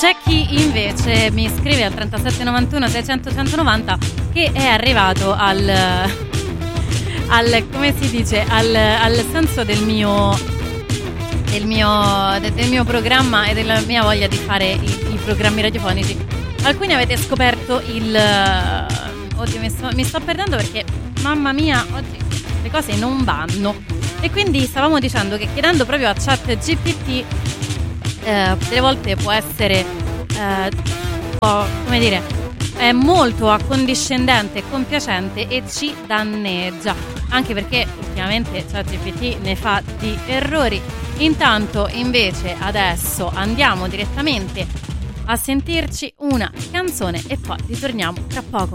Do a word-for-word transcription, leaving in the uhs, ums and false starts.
C'è chi invece mi scrive al trentasette novantuno seicento centonovanta che è arrivato al, al come si dice, al, al senso del mio, del mio, del mio programma e della mia voglia di fare i, i programmi radiofonici. Alcuni avete scoperto il... Oddio, mi sto, mi sto perdendo perché, mamma mia, oggi le cose non vanno. E quindi stavamo dicendo che chiedendo proprio a ChatGPT Eh, delle volte può essere eh, può, come dire, è molto accondiscendente e compiacente e ci danneggia, anche perché ultimamente ChatGPT ne fa di errori. Intanto invece adesso andiamo direttamente a sentirci una canzone e poi ritorniamo tra poco.